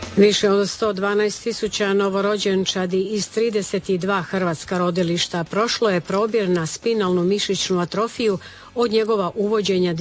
Više od 112.000 novorođenčadi iz 32 hrvatska rodilišta prošlo je probir na spinalnu mišićnu atrofiju od njegova uvođenja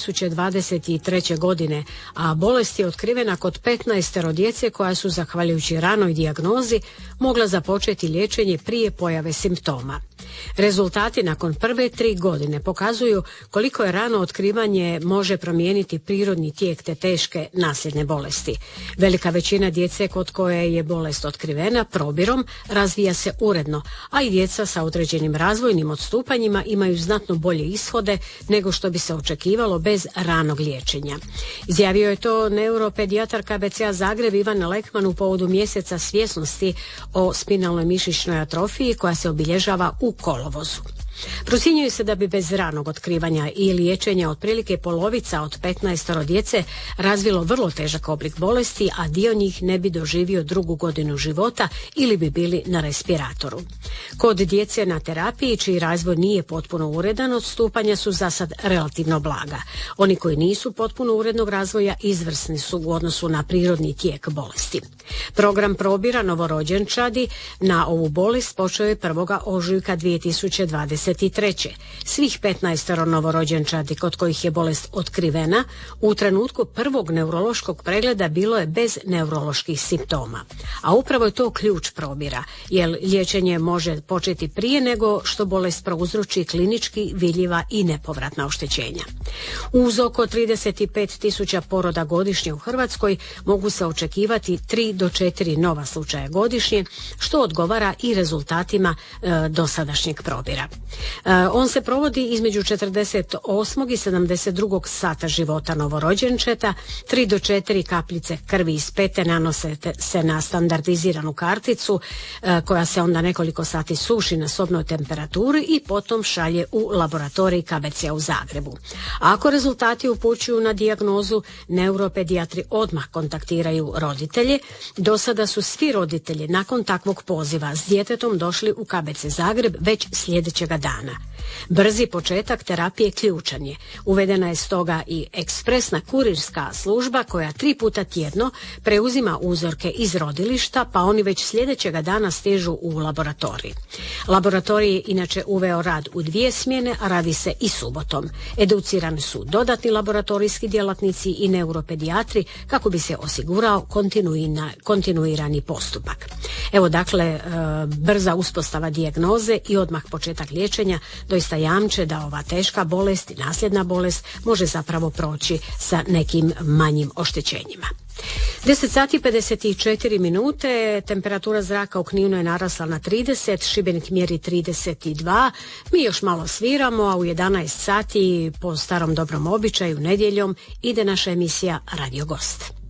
2023. godine, a bolest je otkrivena kod 15 djece koja su, zahvaljujući ranoj dijagnozi, mogla započeti liječenje prije pojave simptoma. Rezultati nakon prve 3 godine pokazuju koliko je rano otkrivanje može promijeniti prirodni tijek te teške nasljedne bolesti. Velika većina djece kod koje je bolest otkrivena probirom razvija se uredno, a i djeca sa određenim razvojnim odstupanjima imaju znatno bolje ishode nego što bi se očekivalo bez ranog liječenja. Izjavio je to neuropedijatar KBC-a Zagreb Ivan Lekman u povodu mjeseca svjesnosti o spinalnoj mišićnoj atrofiji koja se obilježava u kolovozu. Procjenjuje se da bi bez ranog otkrivanja i liječenja otprilike polovica od 15 djece razvilo vrlo težak oblik bolesti, a dio njih ne bi doživio 2. godinu života ili bi bili na respiratoru. Kod djece na terapiji čiji razvoj nije potpuno uredan, odstupanja su zasad relativno blaga. Oni koji nisu potpuno urednog razvoja izvrsni su u odnosu na prirodni tijek bolesti. Program probira novorođenčadi na ovu bolest počeo je 1. ožujka 2023. Svih 15 novorođenčadi kod kojih je bolest otkrivena u trenutku prvog neurološkog pregleda bilo je bez neuroloških simptoma. A upravo je to ključ probira, jer liječenje može početi prije nego što bolest prouzroči klinički vidljiva i nepovratna oštećenja. Uz oko 35.000 poroda godišnje u Hrvatskoj mogu se očekivati 3 do 4 nova slučaja godišnje, što odgovara i rezultatima dosadašnjeg probira. On se provodi između 48. i 72. sata života novorođenčeta. 3 do 4 kapljice krvi iz pete nanose se na standardiziranu karticu koja se onda nekoliko sati suši na sobnoj temperaturi i potom šalje u laboratorij KBC-a u Zagrebu. Ako rezultati upućuju na dijagnozu, neuropedijatri odmah kontaktiraju roditelje. Do sada su svi roditelji nakon takvog poziva s djetetom došli u KBC Zagreb već sljedećega dana. Brzi početak terapije ključan je. Uvedena je stoga i ekspresna kurirska služba koja 3 puta tjedno preuzima uzorke iz rodilišta, pa oni već sljedećega dana stižu u laboratorij. Laboratorij je inače uveo rad u 2 smjene, a radi se i subotom. Educirani su dodatni laboratorijski djelatnici i neuropedijatri kako bi se osigurao kontinuirani postupak. Evo dakle, brza uspostava dijagnoze i odmah početak liječenja doista jamče da ova teška bolest i nasljedna bolest može zapravo proći sa nekim manjim oštećenjima. 10 sati 54 minute, temperatura zraka u Kninu je narasla na 30, Šibenik mjeri 32, mi još malo sviramo, a u 11 sati po starom dobrom običaju nedjeljom ide naša emisija Radio Gost.